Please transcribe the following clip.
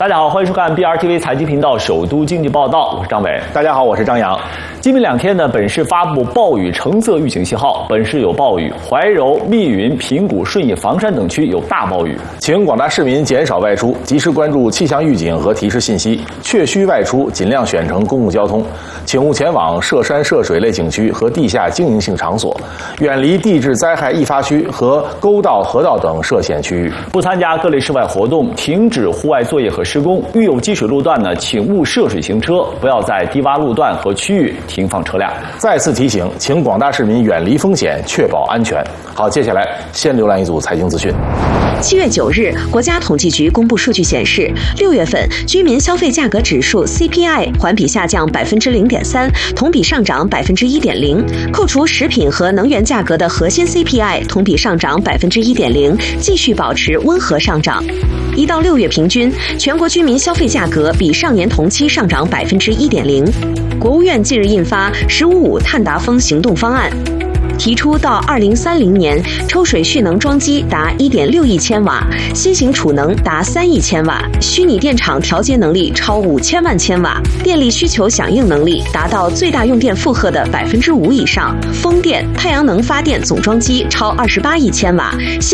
大家好，欢迎收看 BRTV 财经频道首都经济报道，我是张伟。 大家好，我是张扬。 今明两天呢，本市发布暴雨橙色预警信号，本市有暴雨，怀柔、密云、平谷、顺义、房山等区有大暴雨， 请广大市民减少外出，及时关注气象预警和提示信息，确需外出尽量选乘公共交通，请勿前往涉山涉水类景区和地下经营性场所，远离地质灾害易发区和沟道、河道等涉险区域， 不参加各类室外活动，停止户外作业和施工。遇有积水路段呢，请勿涉水行车，不要在低洼路段和区域停放车辆。 再次提醒，请广大市民远离风险，确保安全。好，接下来先浏览一组财经资讯。 7月9日，国家统计局公布数据显示，6月份居民消费价格指数 CPI 环比下降0.3%，同比上涨1.0%。扣除食品和能源价格的核心 CPI 同比上涨1.0%，继续保持温和上涨。1到6月平均，全国居民消费价格比上年同期上涨1.0%。国务院近日印发“十五五”碳达峰行动方案，提出到2030年，抽水蓄能装机达1.6亿千瓦，新型储能达3亿千瓦，虚拟电厂调节能力超5000万千瓦，电力需求响应能力达到最大用电负荷的5%以上，风电、太阳能发电总装机超28亿千瓦。